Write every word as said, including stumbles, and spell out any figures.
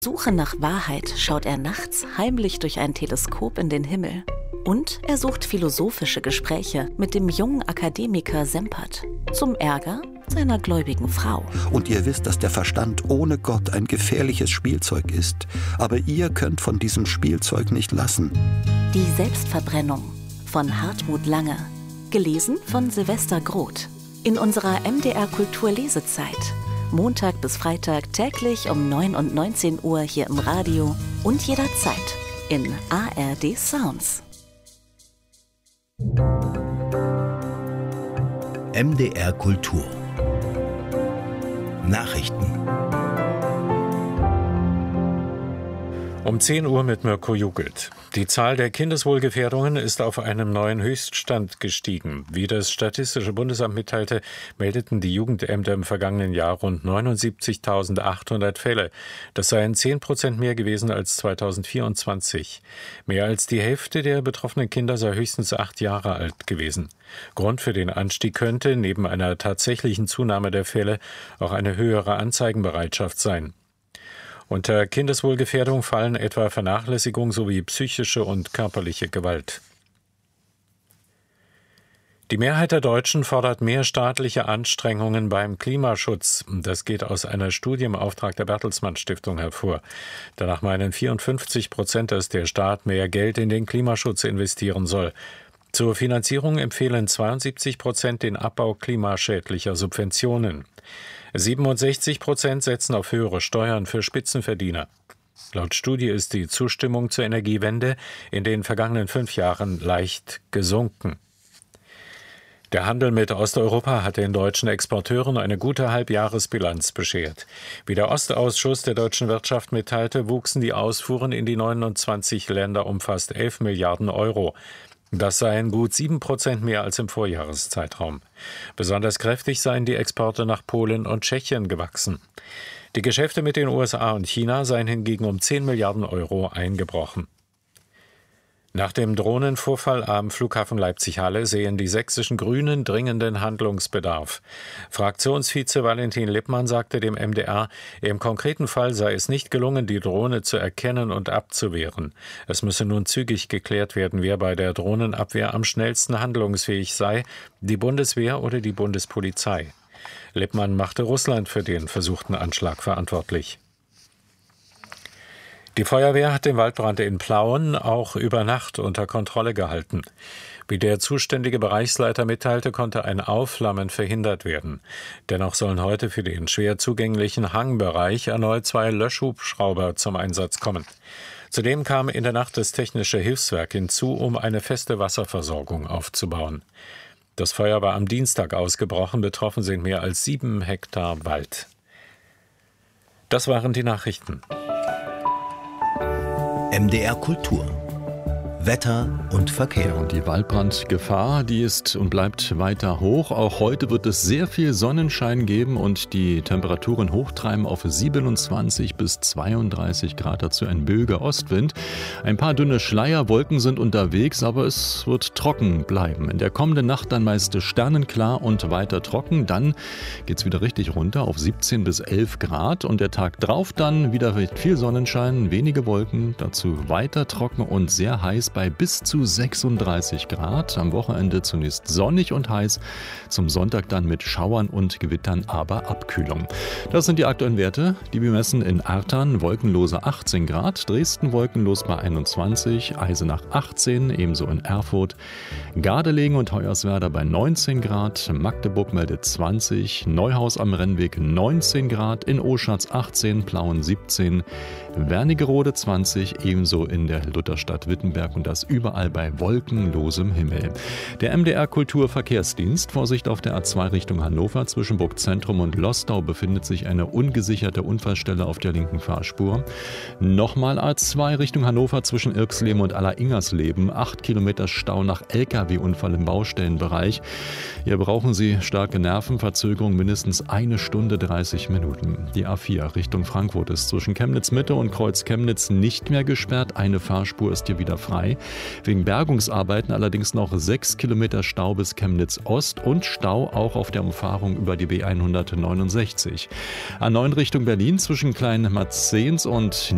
Suche nach Wahrheit schaut er nachts heimlich durch ein Teleskop in den Himmel. Und er sucht philosophische Gespräche mit dem jungen Akademiker Sempert, zum Ärger seiner gläubigen Frau. Und ihr wisst, dass der Verstand ohne Gott ein gefährliches Spielzeug ist. Aber ihr könnt von diesem Spielzeug nicht lassen. Die Selbstverbrennung von Hartmut Lange. Gelesen von Silvester Groth. In unserer M D R Kultur Lesezeit. Montag bis Freitag täglich um neun und neunzehn Uhr hier im Radio und jederzeit in A R D Sounds. M D R Kultur Nachrichten. Um zehn Uhr mit Mirko Jugelt. Die Zahl der Kindeswohlgefährdungen ist auf einem neuen Höchststand gestiegen. Wie das Statistische Bundesamt mitteilte, meldeten die Jugendämter im vergangenen Jahr rund neunundsiebzigtausendachthundert Fälle. Das seien zehn Prozent mehr gewesen als zweitausendvierundzwanzig. Mehr als die Hälfte der betroffenen Kinder sei höchstens acht Jahre alt gewesen. Grund für den Anstieg könnte neben einer tatsächlichen Zunahme der Fälle auch eine höhere Anzeigenbereitschaft sein. Unter Kindeswohlgefährdung fallen etwa Vernachlässigung sowie psychische und körperliche Gewalt. Die Mehrheit der Deutschen fordert mehr staatliche Anstrengungen beim Klimaschutz. Das geht aus einer Studie im Auftrag der Bertelsmann Stiftung hervor. Danach meinen vierundfünfzig Prozent, dass der Staat mehr Geld in den Klimaschutz investieren soll. Zur Finanzierung empfehlen zweiundsiebzig Prozent den Abbau klimaschädlicher Subventionen. siebenundsechzig Prozent setzen auf höhere Steuern für Spitzenverdiener. Laut Studie ist die Zustimmung zur Energiewende in den vergangenen fünf Jahren leicht gesunken. Der Handel mit Osteuropa hat den deutschen Exporteuren eine gute Halbjahresbilanz beschert. Wie der Ostausschuss der deutschen Wirtschaft mitteilte, wuchsen die Ausfuhren in die neunundzwanzig Länder um fast elf Milliarden Euro. Das seien gut sieben Prozent mehr als im Vorjahreszeitraum. Besonders kräftig seien die Exporte nach Polen und Tschechien gewachsen. Die Geschäfte mit den U S A und China seien hingegen um zehn Milliarden Euro eingebrochen. Nach dem Drohnenvorfall am Flughafen Leipzig-Halle sehen die sächsischen Grünen dringenden Handlungsbedarf. Fraktionsvize Valentin Lippmann sagte dem M D R, im konkreten Fall sei es nicht gelungen, die Drohne zu erkennen und abzuwehren. Es müsse nun zügig geklärt werden, wer bei der Drohnenabwehr am schnellsten handlungsfähig sei, die Bundeswehr oder die Bundespolizei. Lippmann machte Russland für den versuchten Anschlag verantwortlich. Die Feuerwehr hat den Waldbrand in Plauen auch über Nacht unter Kontrolle gehalten. Wie der zuständige Bereichsleiter mitteilte, konnte ein Aufflammen verhindert werden. Dennoch sollen heute für den schwer zugänglichen Hangbereich erneut zwei Löschhubschrauber zum Einsatz kommen. Zudem kam in der Nacht das Technische Hilfswerk hinzu, um eine feste Wasserversorgung aufzubauen. Das Feuer war am Dienstag ausgebrochen, betroffen sind mehr als sieben Hektar Wald. Das waren die Nachrichten. M D R Kultur Wetter und Verkehr. Und die Waldbrandgefahr, die ist und bleibt weiter hoch. Auch heute wird es sehr viel Sonnenschein geben und die Temperaturen hochtreiben auf siebenundzwanzig bis zweiunddreißig Grad. Dazu ein milder Ostwind. Ein paar dünne Schleierwolken sind unterwegs, aber es wird trocken bleiben. In der kommenden Nacht dann meist sternenklar und weiter trocken. Dann geht es wieder richtig runter auf siebzehn bis elf Grad. Und der Tag drauf dann wieder mit viel Sonnenschein, wenige Wolken. Dazu weiter trocken und sehr heiß bei bis zu sechsunddreißig Grad. Am Wochenende zunächst sonnig und heiß, zum Sonntag dann mit Schauern und Gewittern, aber Abkühlung. Das sind die aktuellen Werte, die wir messen in Artern, wolkenlose achtzehn Grad, Dresden wolkenlos bei einundzwanzig, Eisenach achtzehn, ebenso in Erfurt, Gardelegen und Hoyerswerda bei neunzehn Grad, Magdeburg meldet zwanzig, Neuhaus am Rennweg neunzehn Grad, in Oschatz achtzehn, Plauen siebzehn, Wernigerode zwanzig, ebenso in der Lutherstadt Wittenberg und das überall bei wolkenlosem Himmel. Der M D R Kulturverkehrsdienst, Vorsicht auf der A zwei Richtung Hannover, zwischen Burgzentrum und Lostau befindet sich eine ungesicherte Unfallstelle auf der linken Fahrspur. Nochmal A zwei Richtung Hannover zwischen Irksleben und Alleringers-Leben, acht Kilometer Stau nach L K W-Unfall im Baustellenbereich. Hier brauchen Sie starke Nervenverzögerung, mindestens eine Stunde dreißig Minuten. Die A vier Richtung Frankfurt ist zwischen Chemnitz-Mitte und Kreuz Chemnitz nicht mehr gesperrt. Eine Fahrspur ist hier wieder frei. Wegen Bergungsarbeiten allerdings noch sechs Kilometer Stau bis Chemnitz Ost und Stau auch auf der Umfahrung über die B hundertneunundsechzig. A neun Richtung Berlin zwischen Kleinmarzens und